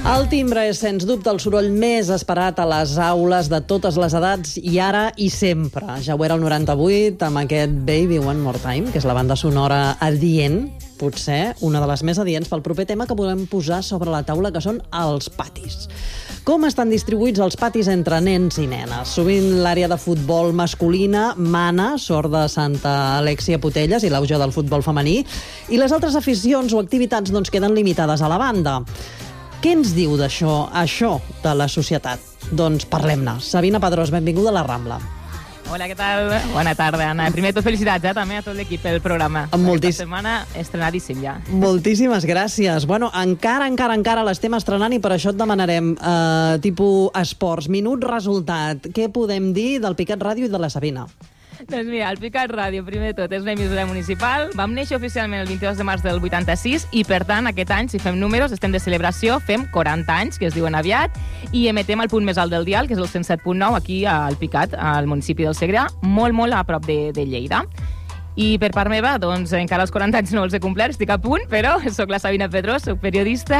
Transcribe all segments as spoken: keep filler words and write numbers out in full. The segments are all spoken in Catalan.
El timbre és, sens dubte, el soroll més esperat a les aules de totes les edats i ara i sempre. Ja ho era el noranta-vuit amb aquest Baby One More Time, que és la banda sonora adient, potser una de les més adients pel proper tema que volem posar sobre la taula, que són els patis. Com estan distribuïts els patis entre nens i nenes? Sovint l'àrea de futbol masculina mana, sort de Santa Alexia Potelles i l'auge del futbol femení, i les altres aficions o activitats doncs, queden limitades a la banda. Què ens diu d'això, això de la societat? Doncs parlem-ne. Sabina Padrós, benvinguda a La Rambla. Hola, què tal? Bona tarda, Anna. Primer de tot, felicitats, eh, també a tot l'equip pel programa. Moltíssim. Aquesta setmana estrenadíssim ja. Moltíssimes gràcies. Bueno, encara, encara, encara l'estem estrenant i per això et demanarem eh, tipus esports, minut, resultat. Què podem dir del Picat Ràdio i de la Sabina? Doncs mira, el Picat Ràdio, primer de tot, és una emissora municipal. Vam néixer oficialment el vint-i-dos de març del vuitanta-sis i, per tant, aquest any, si fem números, estem de celebració, fem quaranta anys, que es diuen aviat, i emetem al punt més alt del dial, que és el cent set punt nou, aquí al Picat, al municipi del Segrià, molt, molt a prop de, de Lleida. I per part meva, doncs, encara els quaranta anys no els he complert, estic a punt, però soc la Sabina Pedrós, soc periodista,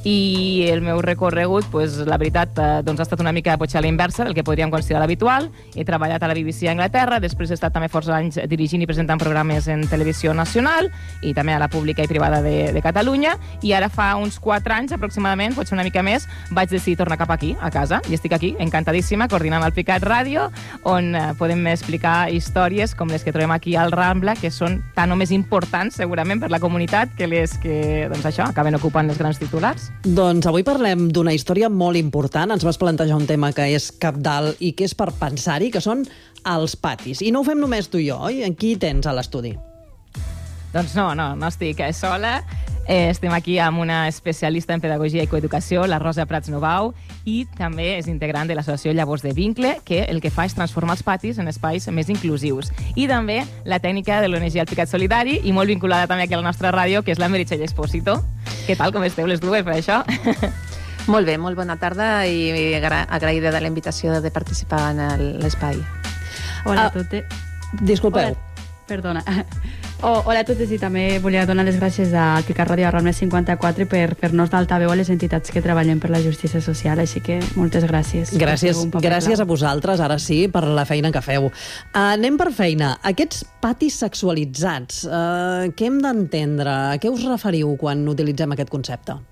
i el meu recorregut, doncs, la veritat, doncs, ha estat una mica potser a la inversa del que podríem considerar habitual. He treballat a la B B C a Anglaterra, després he estat també força anys dirigint i presentant programes en televisió nacional, i també a la pública i privada de, de Catalunya, i ara fa uns quatre anys aproximadament, potser una mica més, vaig decidir tornar cap aquí, a casa, i estic aquí, encantadíssima, coordinant el Picat Ràdio, on eh, podem explicar històries com les que trobem aquí al Ram, que són tan o més importants, segurament, per la comunitat, que les que, doncs això, acaben ocupant els grans titulars. Doncs avui parlem d'una història molt important. Ens vas plantejar un tema que és cabdal i que és per pensar-hi, que són els patis. I no ho fem només tu i jo, oi? Qui tens a l'estudi? Doncs no, no, no estic sola. Eh, estem aquí amb una especialista en pedagogia i coeducació, la Rosa Prats Novau, i també és integrant de l'associació Llavors de Vincle, que el que fa és transformar els patis en espais més inclusius. I també la tècnica de l'O N G El Picat Solidari, i molt vinculada també aquí a la nostra ràdio, que és la Meritxell Espósito. Què tal, com esteu les dues per això? Molt bé, molt bona tarda i agra agraïda de la invitació de participar en l'espai. Hola a Ah, totes. Disculpeu. Hola, perdona. Oh, hola a totes, i també volia donar les gràcies al Picat Ràdio a Rambla cinquanta-quatre per fer-nos d'altaveu a les entitats que treballen per la justícia social, així que moltes gràcies. Gràcies, gràcies a vosaltres, ara sí, per la feina que feu. Uh, anem per feina. Aquests patis sexualitzats, uh, què hem d'entendre? A què us referiu quan utilitzem aquest concepte?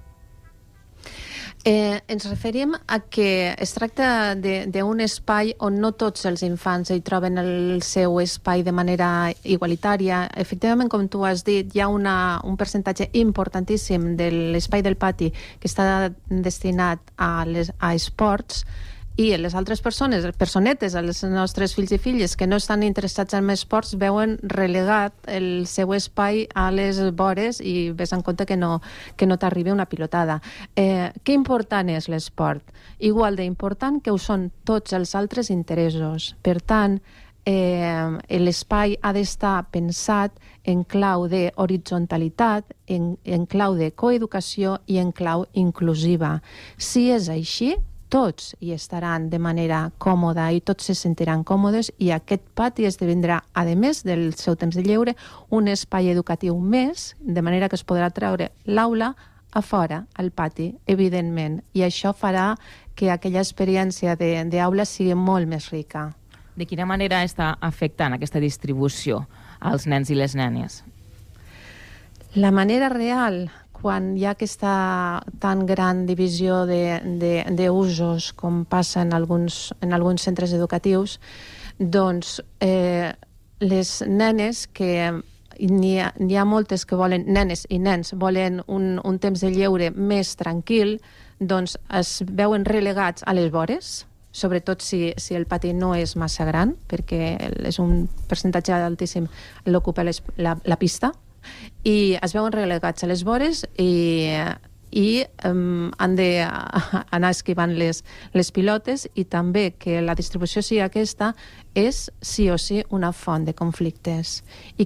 Eh, ens referim a que es tracta d'un espai on no tots els infants hi troben el seu espai de manera igualitària. Efectivament, com tu has dit, hi ha una, un percentatge importantíssim de l'espai del pati que està destinat a, les, a esports, i les altres persones, personetes, els nostres fills i filles que no estan interessats en esports, veuen relegat el seu espai a les vores i ves en compte que no, que no t'arribi una pilotada. Eh, que important és l'esport? Igual d'important que ho són tots els altres interessos. Per tant, eh, l'espai ha d'estar pensat en clau d'horitzontalitat, en, en clau de coeducació i en clau inclusiva. Si és així, tots hi estaran de manera còmoda i tots se sentiran còmodes, i aquest pati esdevindrà, a més del seu temps de lleure, un espai educatiu més, de manera que es podrà treure l'aula a fora, al pati, evidentment, i això farà que aquella experiència d'aula sigui molt més rica. De quina manera està afectant aquesta distribució als nens i les nenes? La manera real, quan hi ha aquesta tan gran divisió d'usos com passa en alguns, en alguns centres educatius, doncs eh, les nenes que n'hi ha, n'hi ha moltes que volen, nenes i nens, volen un, un temps de lleure més tranquil, doncs es veuen relegats a les vores, sobretot si, si el pati no és massa gran, perquè és un percentatge altíssim l'ocupa la, la pista, i es veuen relegats a les vores i, i um, han d'anar esquivant les, les pilotes, i també que la distribució sigui aquesta és sí o sí una font de conflictes. I